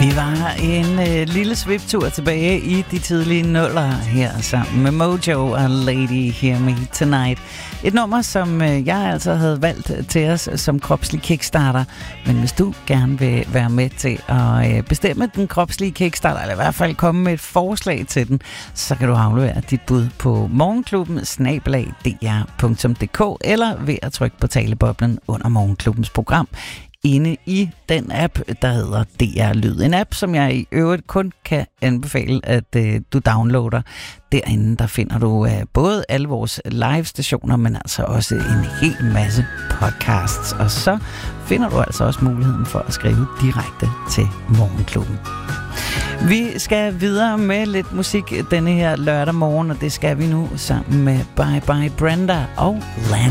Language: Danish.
Vi var en lille sviptur tilbage i de tidlige nuller her sammen med Mojo og Lady Hear Me Tonight. Et nummer, som jeg altså havde valgt til os som kropslig kickstarter. Men hvis du gerne vil være med til at bestemme den kropslige kickstarter, eller i hvert fald komme med et forslag til den, så kan du aflevere dit bud på morgenklubben@dr.dk eller ved at trykke på taleboblen under Morgenklubbens program inde i den app, der hedder DR Lyd. En app, som jeg i øvrigt kun kan anbefale, at du downloader. Derinde, der finder du både alle vores live-stationer, men altså også en hel masse podcasts. Og så finder du altså også muligheden for at skrive direkte til Morgenklubben. Vi skal videre med lidt musik denne her lørdag morgen, og det skal vi nu sammen med Bye Bye Brenda og Land.